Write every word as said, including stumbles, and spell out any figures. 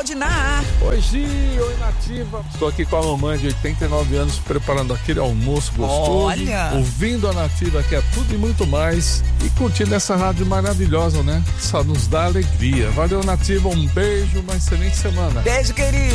Rebelde na ar. Oi, Gi, oi, Nativa. Estou aqui com a mamãe de oitenta e nove anos preparando aquele almoço gostoso. Olha. Ouvindo a Nativa, que é tudo e muito mais. E curtindo essa rádio maravilhosa, né? Só nos dá alegria. Valeu, Nativa, um beijo, uma excelente semana. Beijo, querido.